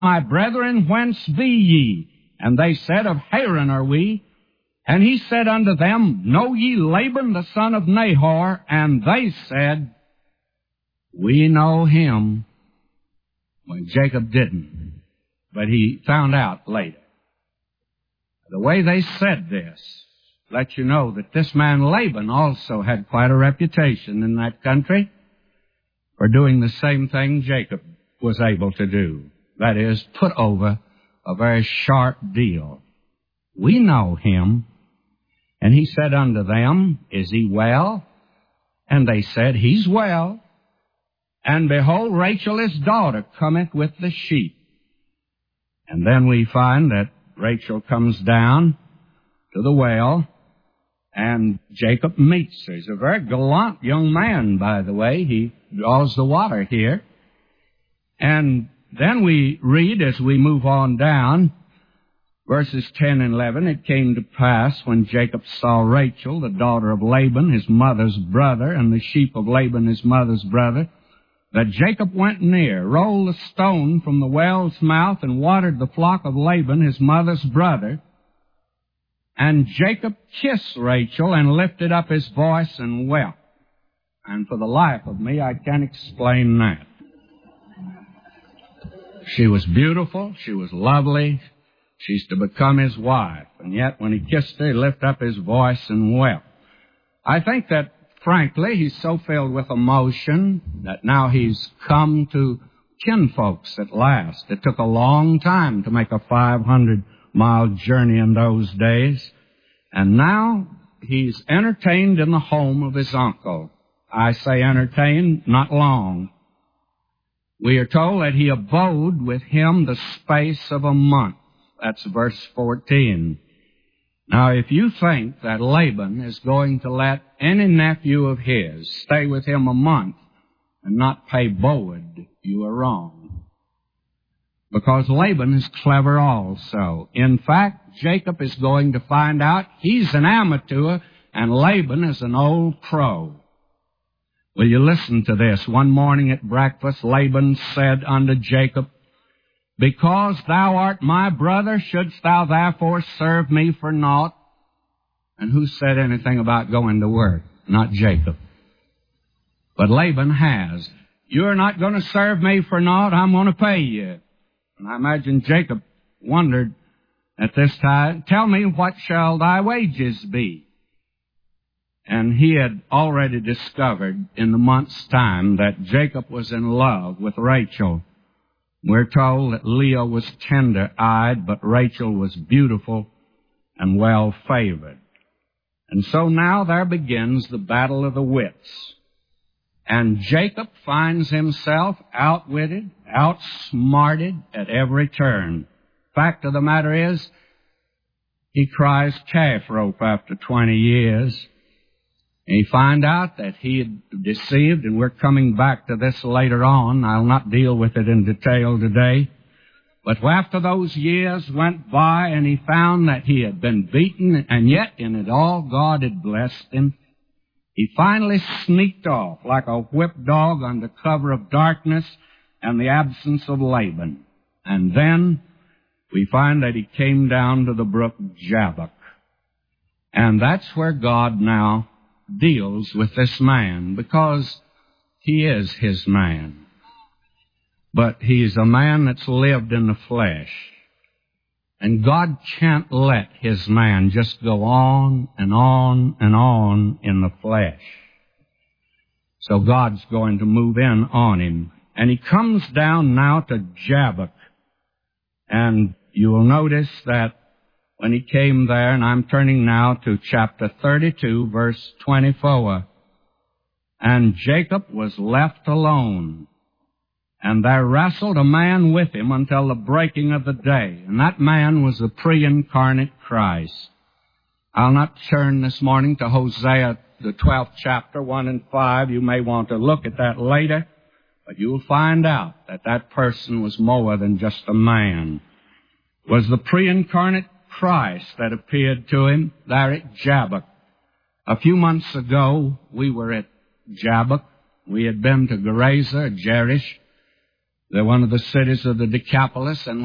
My brethren, whence be ye? And they said, Of Haran are we. And he said unto them, Know ye Laban the son of Nahor? And they said, We know him. Well, Jacob didn't, but he found out later. The way they said this lets you know that this man Laban also had quite a reputation in that country for doing the same thing Jacob was able to do. That is, put over a very sharp deal. We know him. And he said unto them, Is he well? And they said, He's well. And behold, Rachel his daughter cometh with the sheep. And then we find that Rachel comes down to the well, and Jacob meets her. He's a very gallant young man, by the way. He draws the water here. And then we read, as we move on down, verses 10 and 11, It came to pass, when Jacob saw Rachel, the daughter of Laban, his mother's brother, and the sheep of Laban, his mother's brother, that Jacob went near, rolled a stone from the well's mouth, and watered the flock of Laban, his mother's brother. And Jacob kissed Rachel, and lifted up his voice, and wept. And for the life of me, I can't explain that. She was beautiful, she was lovely, she's to become his wife. And yet, when he kissed her, he lifted up his voice and wept. I think that, frankly, he's so filled with emotion that now he's come to kinfolks at last. It took a long time to make a 500-mile journey in those days. And now he's entertained in the home of his uncle. I say entertained, not long. We are told that he abode with him the space of a month. That's verse 14. Now, if you think that Laban is going to let any nephew of his stay with him a month and not pay board, you are wrong. Because Laban is clever also. In fact, Jacob is going to find out he's an amateur and Laban is an old pro. Will you listen to this? One morning at breakfast, Laban said unto Jacob, Because thou art my brother, shouldst thou therefore serve me for naught? And who said anything about going to work? Not Jacob. But Laban has. You're not going to serve me for naught, I'm going to pay you. And I imagine Jacob wondered at this time, Tell me, what shall thy wages be? And he had already discovered in the month's time that Jacob was in love with Rachel. We're told that Leah was tender-eyed, but Rachel was beautiful and well-favored. And so now there begins the battle of the wits. And Jacob finds himself outwitted, outsmarted at every turn. Fact of the matter is, he cries calf rope after 20 years. And he found out that he had deceived, and we're coming back to this later on. I'll not deal with it in detail today. But after those years went by and he found that he had been beaten, and yet in it all God had blessed him, he finally sneaked off like a whipped dog under cover of darkness and the absence of Laban. And then we find that he came down to the brook Jabbok. And that's where God now deals with this man, because he is his man. But he's a man that's lived in the flesh. And God can't let his man just go on and on and on in the flesh. So God's going to move in on him. And he comes down now to Jabbok. And you will notice that when he came there, and I'm turning now to chapter 32, verse 24, And Jacob was left alone, and there wrestled a man with him until the breaking of the day. And that man was the pre-incarnate Christ. I'll not turn this morning to Hosea, the 12th chapter, 1 and 5. You may want to look at that later, but you'll find out that that person was more than just a man. It was the pre-incarnate Christ that appeared to him there at Jabbok. A few months ago, we were at Jabbok. We had been to Gerasa, Jerish. They're one of the cities of the Decapolis, and